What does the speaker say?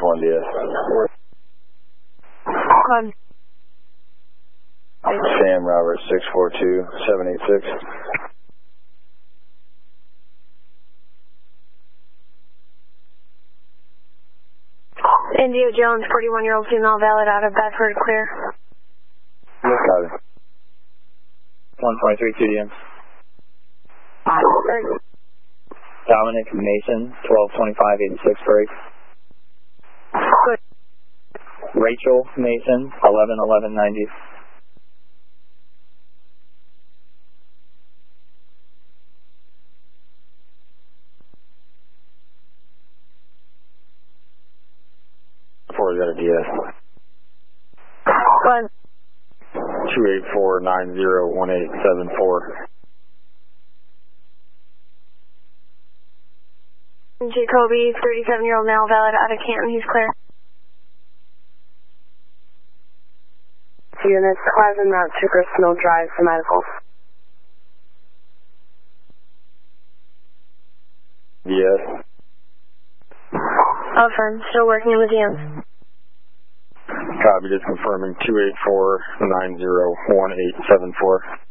1 DS. Sam Robert 642-786. Indio Jones, 41-year-old female, valid out of Bedford, clear. Copy. 123 2DM. Dominic Mason, 1225-86 break. Good. Rachel Mason, 111190. Before we got a DS. Good. 284-90-1874. Jacoby, 37-year-old male, valid out of Canton, he's clear. Units, class en route to Gristmill Drive for medical. Yes. Affirm, still working in the DMs. Copy, just confirming 284-90-1874.